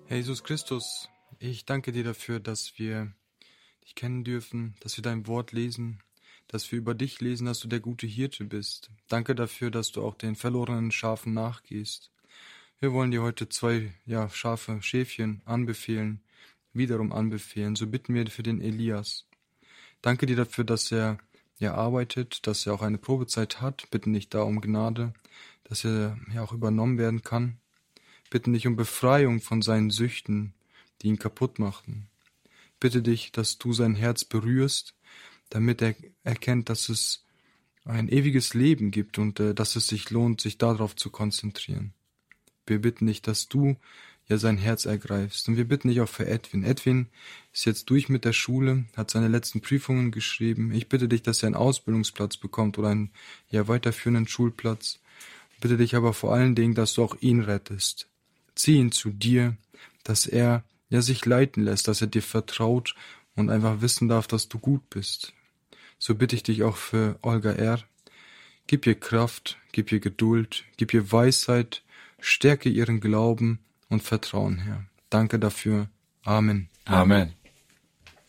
Herr Jesus Christus, ich danke dir dafür, dass wir dich kennen dürfen, dass wir dein Wort lesen, dass wir über dich lesen, dass du der gute Hirte bist. Danke dafür, dass du auch den verlorenen Schafen nachgehst. Wir wollen dir heute 2 Schafe, Schäfchen anbefehlen, wiederum anbefehlen. So bitten wir für den Elias. Danke dir dafür, dass er arbeitet, dass er auch eine Probezeit hat. Bitten dich da um Gnade, dass er auch übernommen werden kann. Bitten dich um Befreiung von seinen Süchten, die ihn kaputt machten. Bitte dich, dass du sein Herz berührst, damit er erkennt, dass es ein ewiges Leben gibt und dass es sich lohnt, sich darauf zu konzentrieren. Wir bitten dich, dass du sein Herz ergreifst. Und wir bitten dich auch für Edwin. Edwin ist jetzt durch mit der Schule, hat seine letzten Prüfungen geschrieben. Ich bitte dich, dass er einen Ausbildungsplatz bekommt oder einen weiterführenden Schulplatz. Ich bitte dich aber vor allen Dingen, dass du auch ihn rettest. Zieh ihn zu dir, dass er sich leiten lässt, dass er dir vertraut und einfach wissen darf, dass du gut bist. So bitte ich dich auch für Olga R. Gib ihr Kraft, gib ihr Geduld, gib ihr Weisheit, stärke ihren Glauben und Vertrauen, Herr. Danke dafür. Amen. Amen.